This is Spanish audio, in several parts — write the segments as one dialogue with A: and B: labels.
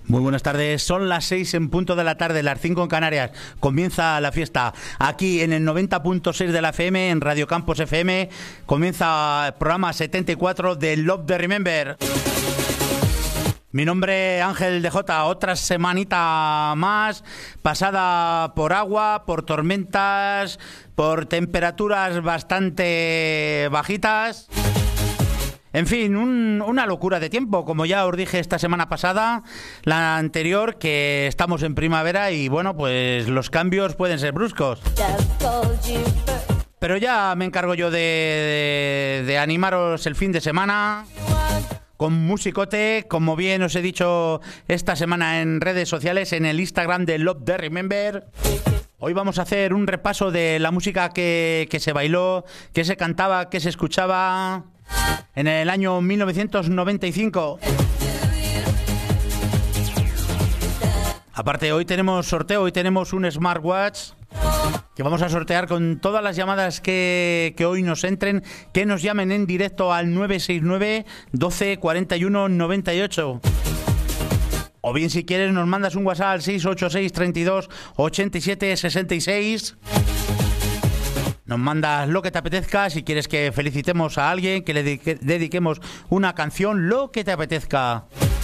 A: Muy buenas tardes, son las 6 en punto de la tarde, las 5 en Canarias. Comienza la fiesta aquí en el 90.6 de la FM, en Radio Campos FM. Comienza el programa 74 de Love the Remember. Mi nombre es Ángel DJ, otra semanita más, pasada por agua, por tormentas, por temperaturas bastante bajitas. En fin, una locura de tiempo, como ya os dije esta semana pasada, la anterior, que estamos en primavera y bueno, pues los cambios pueden ser bruscos. Pero ya me encargo yo de animaros el fin de semana con musicote, como bien os he dicho esta semana en redes sociales, en el Instagram de Love the Remember. Hoy vamos a hacer un repaso de la música que se bailó, que se cantaba, que se escuchaba en el año 1995. Aparte, hoy tenemos sorteo, hoy tenemos un smartwatch que vamos a sortear con todas las llamadas que hoy nos entren, que nos llamen en directo al 969 12 41 98. O bien, si quieres, nos mandas un WhatsApp al 686 32 87 66. Nos mandas lo que te apetezca, si quieres que felicitemos a alguien, que le dediquemos una canción, lo que te apetezca.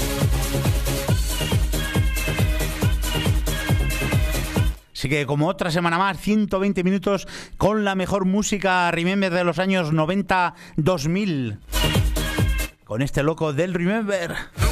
A: Así que como otra semana más, 120 minutos con la mejor música Remember de los años 90-2000. Con este loco del Remember.